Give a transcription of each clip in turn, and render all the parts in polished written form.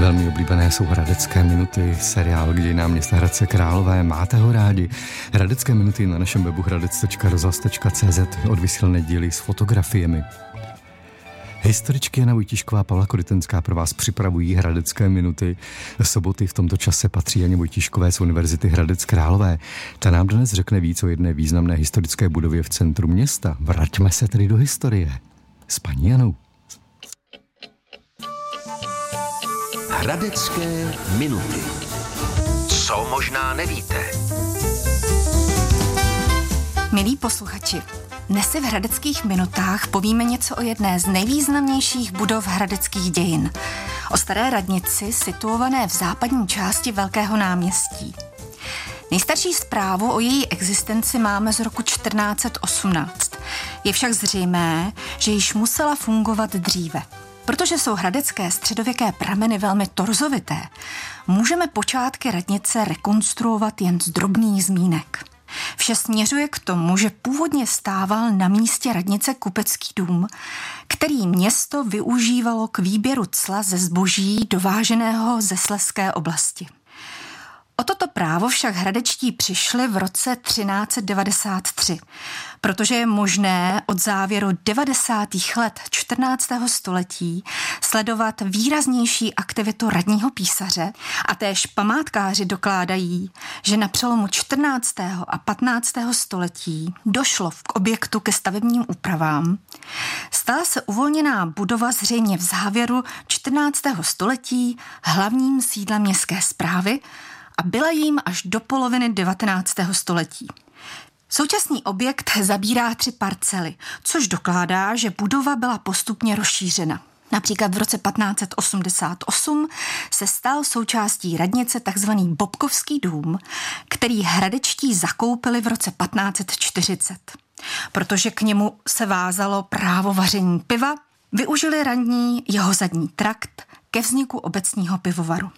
Velmi oblíbené jsou Hradecké minuty, seriál k dějinám města Hradce Králové. Máte ho rádi? Hradecké minuty na našem webu hradec.rozhlas.cz odvysílané díly s fotografiemi. Historičky Jana Vojtíšková a Pavla Korytenská pro vás připravují Hradecké minuty. Soboty v tomto čase patří Janě Vojtíškové z Univerzity Hradec Králové. Ta nám dnes řekne víc o jedné významné historické budově v centru města. Vraťme se tedy do historie s paní Janou. Hradecké minuty. Co možná nevíte? Milí posluchači, dnes si v Hradeckých minutách povíme něco o jedné z nejvýznamnějších budov hradeckých dějin. O staré radnici situované v západní části Velkého náměstí. Nejstarší zprávu o její existenci máme z roku 1418. Je však zřejmé, že již musela fungovat dříve. Protože jsou hradecké středověké prameny velmi torzovité, můžeme počátky radnice rekonstruovat jen z drobných zmínek. Vše směřuje k tomu, že původně stával na místě radnice kupecký dům, který město využívalo k výběru cla ze zboží dováženého ze Slezské oblasti. O toto právo však hradečtí přišli v roce 1393, protože je možné od závěru 90. let 14. století sledovat výraznější aktivitu radního písaře a též památkáři dokládají, že na přelomu 14. a 15. století došlo k objektu ke stavebním úpravám. Stala se uvolněná budova zřejmě v závěru 14. století hlavním sídlem městské správy a byla jím až do poloviny 19. století. Současný objekt zabírá 3 parcely, což dokládá, že budova byla postupně rozšířena. Například v roce 1588 se stal součástí radnice tzv. Bobkovský dům, který hradečtí zakoupili v roce 1540. Protože k němu se vázalo právo vaření piva, využili radní jeho zadní trakt ke vzniku obecního pivovaru.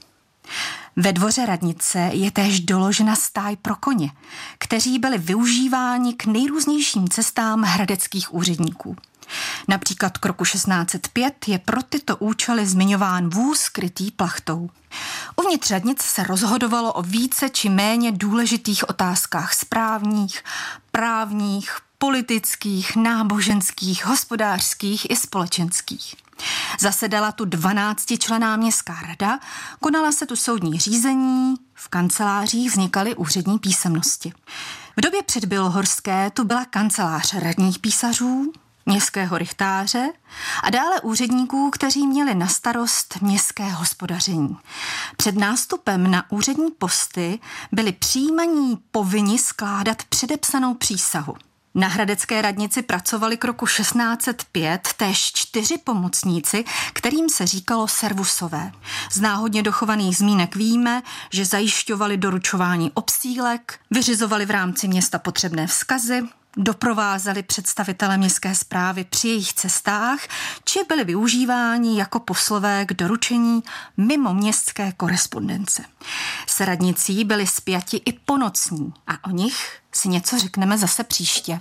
Ve dvoře radnice je též doložena stáj pro koně, kteří byli využíváni k nejrůznějším cestám hradeckých úředníků. Například k roku 1605 je pro tyto účely zmiňován vůz krytý plachtou. Uvnitř radnice se rozhodovalo o více či méně důležitých otázkách správních, právních, politických, náboženských, hospodářských i společenských. Zasedala tu 12členná městská rada, konala se tu soudní řízení, v kancelářích vznikaly úřední písemnosti. V době předbělohorské tu byla kancelář radních písařů, městského rychtáře a dále úředníků, kteří měli na starost městské hospodaření. Před nástupem na úřední posty byli přijímaní povinni skládat předepsanou přísahu. Na hradecké radnici pracovali k roku 1605 též 4 pomocníci, kterým se říkalo servusové. Z náhodně dochovaných zmínek víme, že zajišťovali doručování obsílek, vyřizovali v rámci města potřebné vzkazy, doprovázeli představitele městské správy při jejich cestách, či byli využíváni jako poslové k doručení mimo městské korespondence. S radnicí byli spjati i ponocní a o nich si něco řekneme zase příště.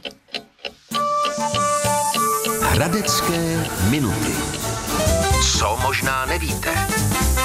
Hradecké minuty. Co možná nevíte?